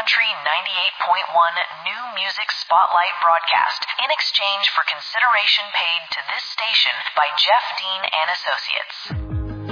Country 98.1 New Music Spotlight broadcast in exchange for consideration paid to this station by Jeff Dean and Associates.